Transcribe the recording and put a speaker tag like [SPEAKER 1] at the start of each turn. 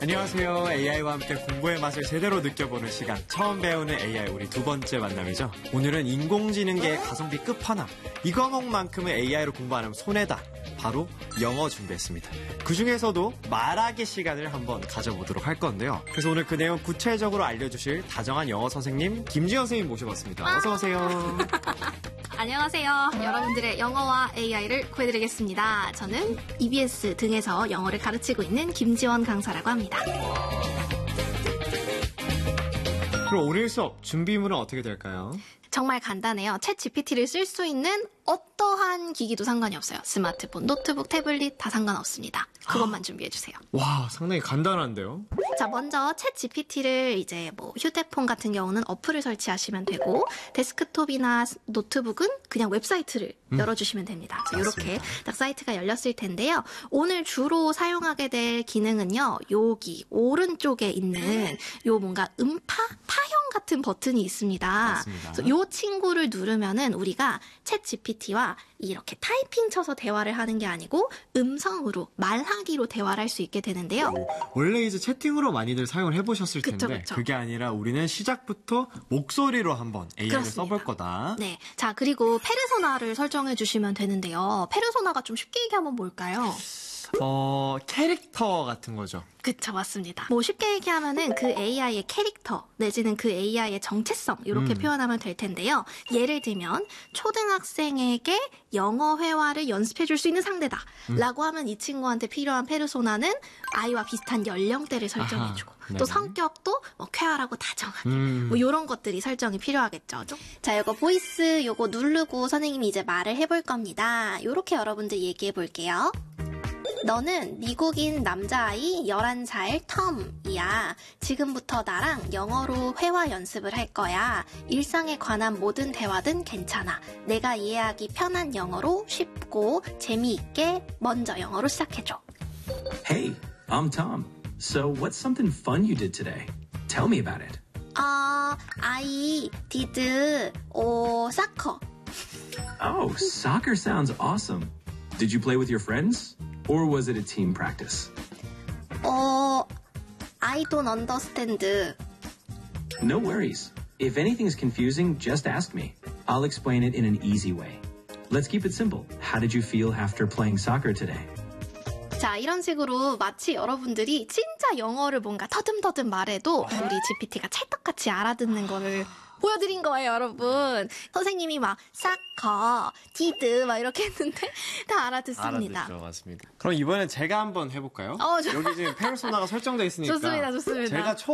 [SPEAKER 1] 안녕하세요. AI와 함께 공부의 맛을 제대로 느껴보는 시간, 처음 배우는 AI 우리 두 번째 만남이죠. 오늘은 인공지능계의 가성비 끝판왕, 이 과목만큼은 AI로 공부 안 하면 손해다. 바로 영어 준비했습니다. 그 중에서도 말하기 시간을 한번 가져보도록 할 건데요. 그래서 오늘 그 내용 구체적으로 알려주실 다정한 영어 선생님 김지연 선생님 모셔봤습니다. 어서 오세요.
[SPEAKER 2] 안녕하세요. 여러분들의 영어와 AI를 구해드리겠습니다. 저는 EBS 등에서 영어를 가르치고 있는 김지원 강사라고 합니다.
[SPEAKER 1] 그럼 오늘 수업 준비물은 어떻게 될까요?
[SPEAKER 2] 정말 간단해요. 챗 GPT를 쓸 수 있는 어떠한 기기도 상관이 없어요. 스마트폰, 노트북, 태블릿 다 상관없습니다. 그것만 준비해주세요.
[SPEAKER 1] 와, 상당히 간단한데요?
[SPEAKER 2] 자, 먼저 챗 GPT를 이제 뭐 휴대폰 같은 경우는 어플을 설치하시면 되고, 데스크톱이나 노트북은 그냥 웹사이트를 열어주시면 됩니다. 이렇게 딱 사이트가 열렸을 텐데요. 오늘 주로 사용하게 될 기능은요, 여기 오른쪽에 있는 요 뭔가 파형 같은 버튼이 있습니다.
[SPEAKER 1] 맞습니다.
[SPEAKER 2] 그래서 요 친구를 누르면은 우리가 챗 GPT와 이렇게 타이핑 쳐서 대화를 하는 게 아니고 음성으로 말하기로 대화를 할 수 있게 되는데요.
[SPEAKER 1] 원래 이제 채팅으로 많이들 사용을 해보셨을 텐데
[SPEAKER 2] 그쵸.
[SPEAKER 1] 그게 아니라 우리는 시작부터 목소리로 한번 AI를
[SPEAKER 2] 그렇습니다.
[SPEAKER 1] 써볼 거다.
[SPEAKER 2] 네. 자, 그리고 페르소나를 설정해 주시면 되는데요. 페르소나가 좀 쉽게 얘기하면 뭘까요?
[SPEAKER 1] 캐릭터 같은 거죠.
[SPEAKER 2] 그쵸, 맞습니다. 뭐 쉽게 얘기하면은 그 AI의 캐릭터 내지는 그 AI의 정체성 이렇게 표현하면 될 텐데요. 예를 들면 초등학생에게 영어 회화를 연습해 줄 수 있는 상대다 라고 하면 이 친구한테 필요한 페르소나는 아이와 비슷한 연령대를 설정해주고
[SPEAKER 1] 네.
[SPEAKER 2] 또 성격도 뭐 쾌활하고 다정한 뭐 이런 것들이 설정이 필요하겠죠. 자, 요거 보이스 요거 누르고 선생님이 이제 말을 해볼 겁니다. 요렇게 여러분들 얘기해 볼게요. 너는 미국인 남자아이 11살 텀이야. 지금부터 나랑 영어로 회화 연습을 할 거야. 일상에 관한 모든 대화든 괜찮아. 내가 이해하기 편한 영어로 쉽고 재미있게 먼저 영어로 시작해줘.
[SPEAKER 3] Hey, I'm Tom. So what's something fun you did today? Tell me about it.
[SPEAKER 2] I did soccer.
[SPEAKER 3] Oh, soccer sounds awesome. Did you play with your friends? Or was it a team practice?
[SPEAKER 2] I don't understand.
[SPEAKER 3] No worries. If anything's confusing, just ask me. I'll explain it in an easy way. Let's keep it simple. How did you feel after playing soccer today?
[SPEAKER 2] 자, 이런 식으로 마치 여러분들이 진짜 영어를 뭔가 터듬터듬 말해도 우리 GPT가 찰떡같이 알아듣는 거를 보여드린 거예요, 여러분. 선생님이 막 사커, 디드 막 이렇게 했는데 다 알아듣습니다.
[SPEAKER 1] 알아듣죠, 맞습니다. 그럼 이번엔 제가 한번 해볼까요?
[SPEAKER 2] 좋아요.
[SPEAKER 1] 여기 지금 페르소나가 설정되어 있으니까
[SPEAKER 2] 좋습니다.
[SPEAKER 1] 제가